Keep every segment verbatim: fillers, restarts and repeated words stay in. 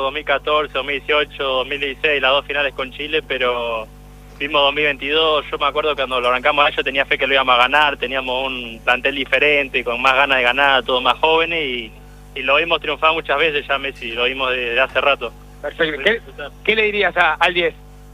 dos mil catorce, dos mil dieciocho, dos mil dieciséis, las dos finales con Chile, pero vimos dos mil veintidós, yo me acuerdo cuando lo arrancamos a ellos tenía fe que lo íbamos a ganar, teníamos un plantel diferente, con más ganas de ganar, todos más jóvenes, y, y lo vimos triunfar muchas veces ya Messi, lo vimos desde hace rato. Perfecto. ¿Qué, ¿qué le dirías a, al diez?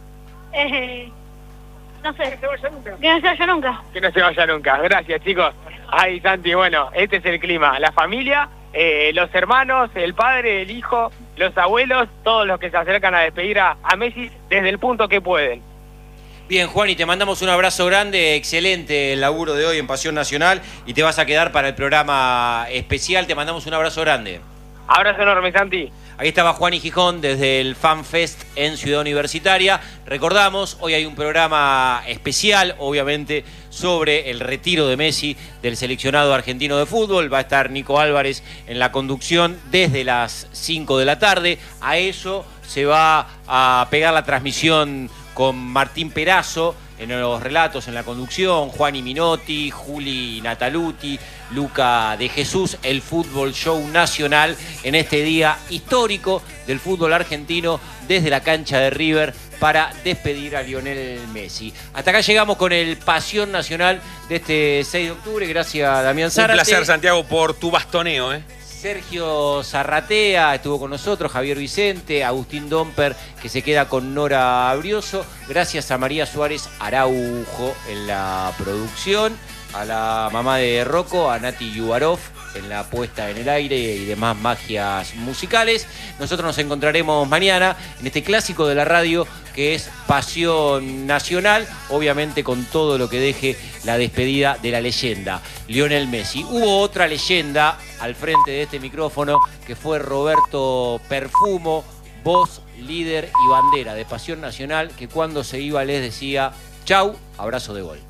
Eh, no sé. Que se vaya nunca. Que no se vaya nunca. Que no se vaya nunca. Gracias, chicos. Ay, Santi, bueno, este es el clima. La familia, eh, los hermanos, el padre, el hijo, los abuelos, todos los que se acercan a despedir a, a Messi desde el punto que pueden. Bien, Juan, y te mandamos un abrazo grande, excelente el laburo de hoy en Pasión Nacional, y te vas a quedar para el programa especial, te mandamos un abrazo grande. Abrazo enorme, Santi. Ahí estaba Juan y Gijón desde el Fan Fest en Ciudad Universitaria. Recordamos, hoy hay un programa especial, obviamente, sobre el retiro de Messi del seleccionado argentino de fútbol. Va a estar Nico Álvarez en la conducción desde las cinco de la tarde. A eso se va a pegar la transmisión con Martín Perazo en los relatos, en la conducción, Juan y Minotti, Juli Nataluti, Luca de Jesús, el Fútbol Show Nacional en este día histórico del fútbol argentino desde la cancha de River para despedir a Lionel Messi. Hasta acá llegamos con el Pasión Nacional de este seis de octubre. Gracias, Damián Zárate. Un placer, Santiago, por tu bastoneo, ¿eh? Sergio Zarratea estuvo con nosotros, Javier Vicente, Agustín Domper, que se queda con Nora Abrioso. Gracias a María Suárez Araujo en la producción, a la mamá de Rocco, a Nati Yubarov en la puesta en el aire y demás magias musicales. Nosotros nos encontraremos mañana en este clásico de la radio que es Pasión Nacional, obviamente con todo lo que deje la despedida de la leyenda, Lionel Messi. Hubo otra leyenda al frente de este micrófono que fue Roberto Perfumo, voz, líder y bandera de Pasión Nacional, que cuando se iba les decía chau, abrazo de gol.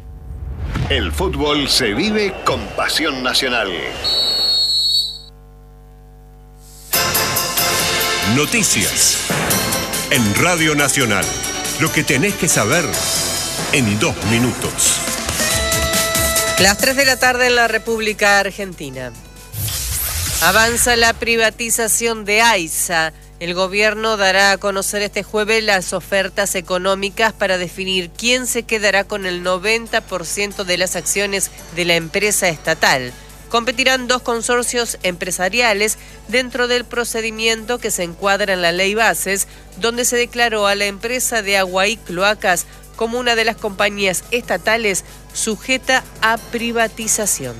El fútbol se vive con Pasión Nacional. Noticias en Radio Nacional. Lo que tenés que saber en dos minutos. Las tres de la tarde en la República Argentina. Avanza la privatización de AISA. El gobierno dará a conocer este jueves las ofertas económicas para definir quién se quedará con el noventa por ciento de las acciones de la empresa estatal. Competirán dos consorcios empresariales dentro del procedimiento que se encuadra en la Ley Bases, donde se declaró a la empresa de Agua y Cloacas como una de las compañías estatales sujeta a privatización.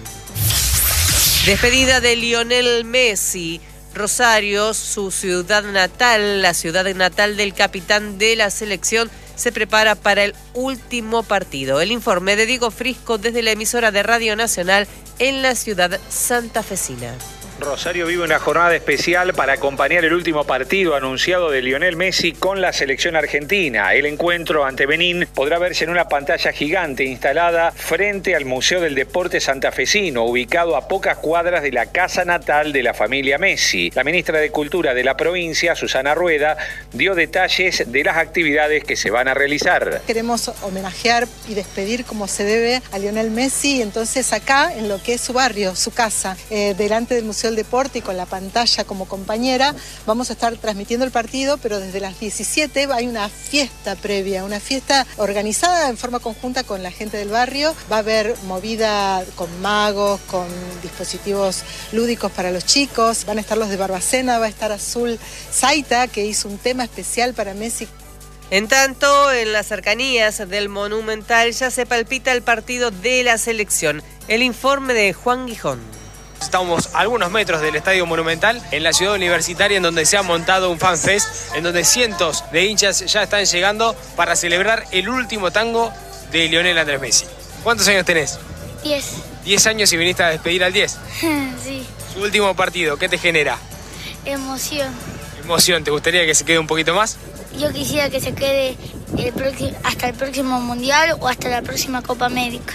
Despedida de Lionel Messi. Rosario, su ciudad natal, la ciudad natal del capitán de la selección, se prepara para el último partido. El informe de Diego Frisco desde la emisora de Radio Nacional en la ciudad santafesina. Rosario vive una jornada especial para acompañar el último partido anunciado de Lionel Messi con la selección argentina. El encuentro ante Benín podrá verse en una pantalla gigante instalada frente al Museo del Deporte Santafesino, ubicado a pocas cuadras de la casa natal de la familia Messi. La ministra de Cultura de la provincia, Susana Rueda, dio detalles de las actividades que se van a realizar. Queremos homenajear y despedir como se debe a Lionel Messi, entonces acá en lo que es su barrio, su casa, eh, delante del Museo del Deporte y con la pantalla como compañera, vamos a estar transmitiendo el partido, pero desde las diecisiete hay una fiesta previa, una fiesta organizada en forma conjunta con la gente del barrio. Va a haber movida con magos, con dispositivos lúdicos para los chicos, van a estar los de Barbacena, va a estar Azul Zaita, que hizo un tema especial para Messi. En tanto, en las cercanías del Monumental ya se palpita el partido de la selección. El informe de Juan Gijón. Estamos a algunos metros del Estadio Monumental, en la ciudad universitaria, en donde se ha montado un fan fest, en donde cientos de hinchas ya están llegando para celebrar el último tango de Lionel Andrés Messi. ¿Cuántos años tenés? Diez. Diez años y viniste a despedir al diez. Sí. Su último partido, ¿qué te genera? Emoción. Emoción, ¿te gustaría que se quede un poquito más? Yo quisiera que se quede el próximo, hasta el próximo Mundial o hasta la próxima Copa América.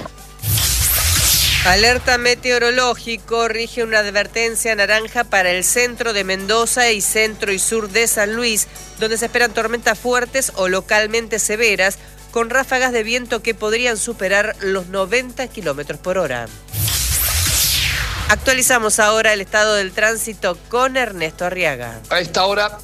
Alerta meteorológico, rige una advertencia naranja para el centro de Mendoza y centro y sur de San Luis, donde se esperan tormentas fuertes o localmente severas, con ráfagas de viento que podrían superar los noventa kilómetros por hora. Actualizamos ahora el estado del tránsito con Ernesto Arriaga. A esta hora